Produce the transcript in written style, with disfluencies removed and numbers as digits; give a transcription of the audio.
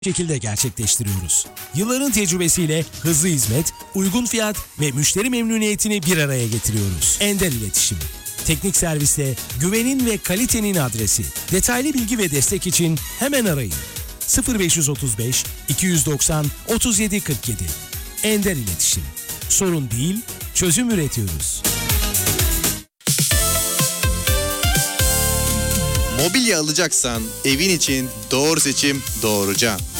şekilde gerçekleştiriyoruz. Yılların tecrübesiyle hızlı hizmet, uygun fiyat ve müşteri memnuniyetini bir araya getiriyoruz. Ender İletişim. Teknik servisle güvenin ve kalitenin adresi. Detaylı bilgi ve destek için hemen arayın. 0535 290 37 47. Ender İletişim. Sorun değil, çözüm üretiyoruz. Mobilya alacaksan evin için doğru seçim Doğrucan.